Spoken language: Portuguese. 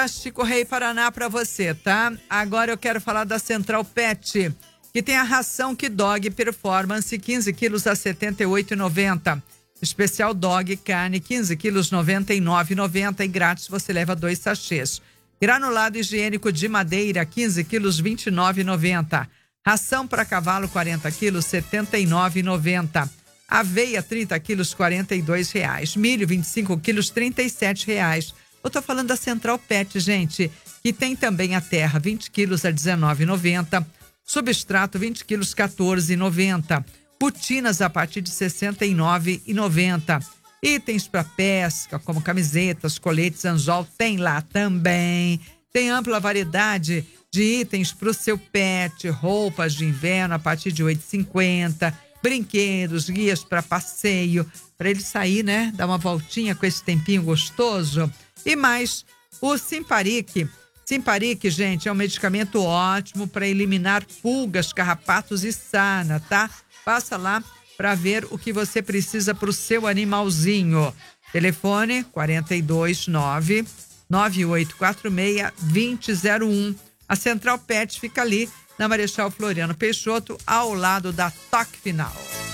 Chico Rei Paraná para você, tá? Agora eu quero falar da Central Pet, que tem a ração Que Dog Performance, 15 quilos a R$ 78,90. Especial Dog Carne, 15 quilos, R$ 99,90 e grátis você leva 2 sachês. Granulado higiênico de madeira, 15 quilos, R$ 29,90. Ração para cavalo, 40 quilos, R$ 79,90. Aveia, 30 quilos, R$ 42,00. Milho, 25 quilos, R$ 37,00. Eu tô falando da Central Pet, gente, que tem também a terra, 20 quilos a R$ 19,90. Substrato, 20 quilos, R$ 14,90. Botinas a partir de R$ 69,90. Itens para pesca, como camisetas, coletes, anzol, tem lá também. Tem ampla variedade de itens para o seu pet, roupas de inverno a partir de R$ 8,50. Brinquedos, guias para passeio, para ele sair, né? Dar uma voltinha com esse tempinho gostoso. E mais, o Simparic. Simparic, gente, é um medicamento ótimo para eliminar pulgas, carrapatos e sarna, tá? Passa lá para ver o que você precisa para o seu animalzinho. Telefone 429-9846-2001. A Central Pet fica ali na Marechal Floriano Peixoto, ao lado da Toque Final.